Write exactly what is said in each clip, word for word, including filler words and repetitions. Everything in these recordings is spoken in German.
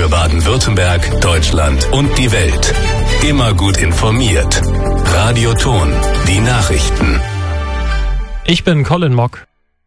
für Baden-Württemberg, Deutschland und die Welt. Immer gut informiert. Radio Ton, die Nachrichten. Ich bin Colin Mock.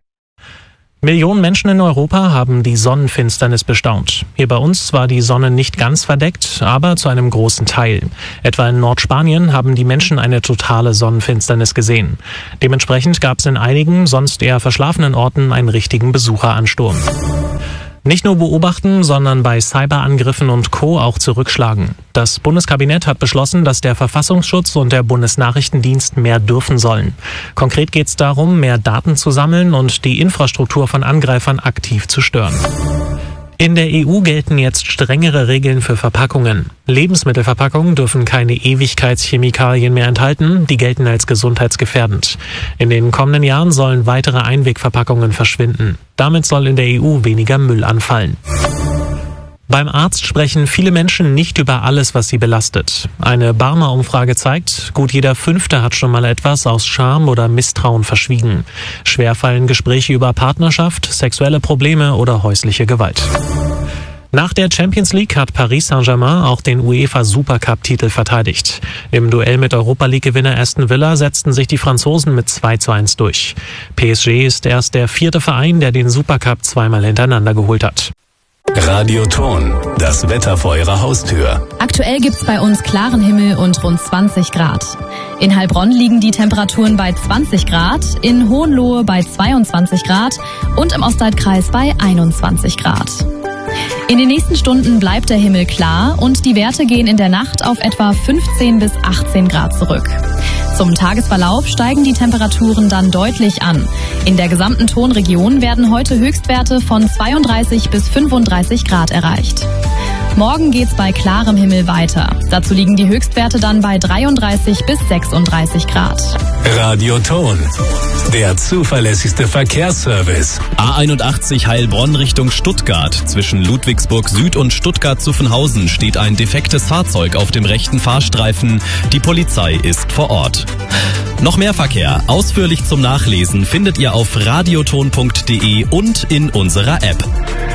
Millionen Menschen in Europa haben die Sonnenfinsternis bestaunt. Hier bei uns war die Sonne nicht ganz verdeckt, aber zu einem großen Teil. Etwa in Nordspanien haben die Menschen eine totale Sonnenfinsternis gesehen. Dementsprechend gab es in einigen, sonst eher verschlafenen Orten einen richtigen Besucheransturm. Nicht nur beobachten, sondern bei Cyberangriffen und Co. auch zurückschlagen. Das Bundeskabinett hat beschlossen, dass der Verfassungsschutz und der Bundesnachrichtendienst mehr dürfen sollen. Konkret geht es darum, mehr Daten zu sammeln und die Infrastruktur von Angreifern aktiv zu stören. In der E U gelten jetzt strengere Regeln für Verpackungen. Lebensmittelverpackungen dürfen keine Ewigkeitschemikalien mehr enthalten, die gelten als gesundheitsgefährdend. In den kommenden Jahren sollen weitere Einwegverpackungen verschwinden. Damit soll in der E U weniger Müll anfallen. Beim Arzt sprechen viele Menschen nicht über alles, was sie belastet. Eine Barmer-Umfrage zeigt, gut jeder Fünfte hat schon mal etwas aus Scham oder Misstrauen verschwiegen. Schwer fallen Gespräche über Partnerschaft, sexuelle Probleme oder häusliche Gewalt. Nach der Champions League hat Paris Saint-Germain auch den UEFA Supercup-Titel verteidigt. Im Duell mit Europa-League-Gewinner Aston Villa setzten sich die Franzosen mit zwei zu eins durch. P S G ist erst der vierte Verein, der den Supercup zweimal hintereinander geholt hat. Radio Ton, das Wetter vor Ihrer Haustür. Aktuell gibt's bei uns klaren Himmel und rund zwanzig Grad. In Heilbronn liegen die Temperaturen bei zwanzig Grad, in Hohenlohe bei zweiundzwanzig Grad und im Ostalbkreis bei einundzwanzig Grad. In den nächsten Stunden bleibt der Himmel klar und die Werte gehen in der Nacht auf etwa fünfzehn bis achtzehn Grad zurück. Zum Tagesverlauf steigen die Temperaturen dann deutlich an. In der gesamten Tonregion werden heute Höchstwerte von zweiunddreißig bis fünfunddreißig Grad erreicht. Morgen geht's bei klarem Himmel weiter. Dazu liegen die Höchstwerte dann bei dreiunddreißig bis sechsunddreißig Grad. Radio Ton, der zuverlässigste Verkehrsservice. A einundachtzig Heilbronn Richtung Stuttgart. Zwischen Ludwigsburg Süd und Stuttgart-Zuffenhausen steht ein defektes Fahrzeug auf dem rechten Fahrstreifen. Die Polizei ist vor Ort. Noch mehr Verkehr, ausführlich zum Nachlesen, findet ihr auf radioton punkt de und in unserer App.